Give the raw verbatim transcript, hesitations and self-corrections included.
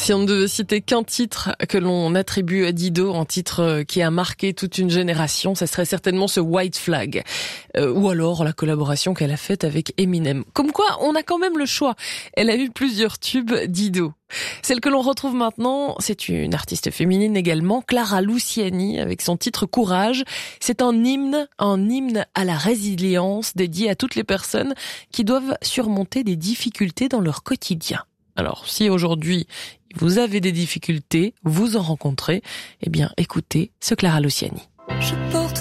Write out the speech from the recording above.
Si on ne devait citer qu'un titre que l'on attribue à Dido, un titre qui a marqué toute une génération, ça serait certainement ce White Flag. Euh, ou alors la collaboration qu'elle a faite avec Eminem. Comme quoi, on a quand même le choix. Elle a eu plusieurs tubes, Dido. Celle que l'on retrouve maintenant, c'est une artiste féminine également, Clara Luciani, avec son titre Courage. C'est un hymne, un hymne à la résilience dédié à toutes les personnes qui doivent surmonter des difficultés dans leur quotidien. Alors, si aujourd'hui vous avez des difficultés, vous en rencontrez, eh bien, écoutez ce Clara Luciani. Je